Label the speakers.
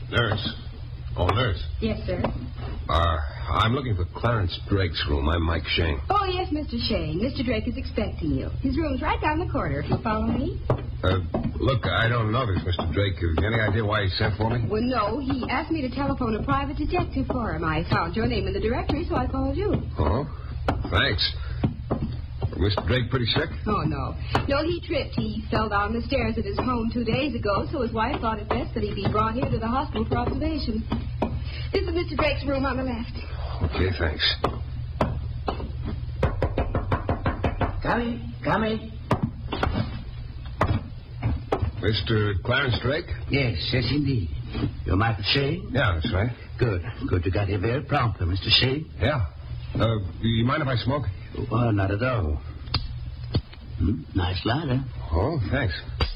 Speaker 1: Nurse. Oh, nurse.
Speaker 2: Yes, sir.
Speaker 1: I'm looking for Clarence Drake's room. I'm Mike Shane.
Speaker 2: Oh, yes, Mr. Shane. Mr. Drake is expecting you. His room's right down the corridor, if you follow me.
Speaker 1: Look, I don't know this Mr. Drake. Have you any idea why he sent for me?
Speaker 2: Well, no. He asked me to telephone a private detective for him. I found your name in the directory, so I called you.
Speaker 1: Oh, thanks. Mr. Drake pretty sick?
Speaker 2: Oh, no. No, he tripped. He fell down the stairs at his home 2 days ago, so his wife thought it best that he be brought here to the hospital for observation. This is Mr. Drake's room on the left.
Speaker 1: Okay, thanks.
Speaker 3: Come in.
Speaker 1: Mr. Clarence Drake?
Speaker 3: Yes, indeed. You're Michael Shane?
Speaker 1: Yeah, that's right.
Speaker 3: Good. You got here very promptly, Mr. Shane.
Speaker 1: Yeah. Do you mind if I smoke?
Speaker 3: Well, not at all. Nice lighter.
Speaker 1: Oh, thanks.